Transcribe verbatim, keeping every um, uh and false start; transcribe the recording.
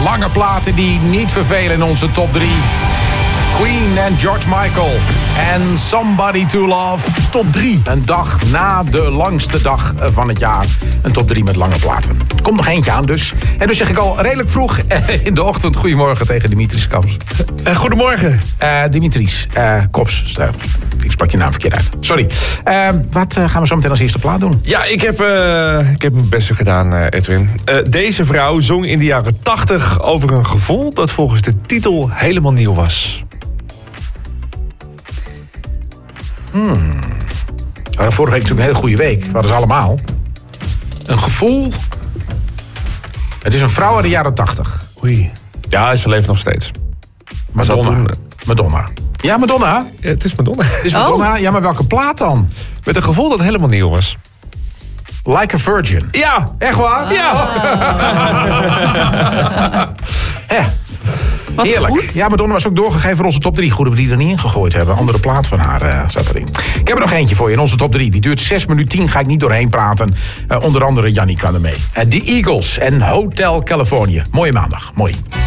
lange platen die niet vervelen in onze top drie. Queen en George Michael. En Somebody to Love. Top drie. Een dag na de langste dag van het jaar. Een top drie met lange platen. Er komt nog eentje aan dus. En dus zeg ik al redelijk vroeg in de ochtend. Goedemorgen tegen Dimitris Kaps. Uh, goedemorgen. Uh, Dimitris uh, Kops. Uh, ik sprak je naam verkeerd uit. Sorry. Uh, wat uh, gaan we zo meteen als eerste plaat doen? Ja, ik heb, uh, ik heb mijn beste gedaan, uh, Edwin. Uh, deze vrouw zong in de jaren tachtig over een gevoel dat volgens de titel helemaal nieuw was. Hmm. We hadden vorige week natuurlijk een hele goede week. We hadden ze allemaal. Een gevoel. Het is een vrouw uit de jaren tachtig. Oei. Ja, ze leeft nog steeds. Madonna. Toen... Madonna. Ja, Madonna. Ja, het is Madonna. Het is Madonna. Oh. Ja, maar welke plaat dan? Met een gevoel dat helemaal nieuw was. Like a Virgin. Ja. Echt waar? Ja. Ja. Wat heerlijk. Goed. Ja, Madonna was ook doorgegeven voor onze top drie. Goed dat we die er niet in gegooid hebben. Andere plaat van haar uh, zat erin. Ik heb er nog eentje voor je in onze top drie. Die duurt zes minuten tien. Ga ik niet doorheen praten. Uh, onder andere Jannie kan er mee. Uh, The Eagles en Hotel California. Mooie maandag. Mooi.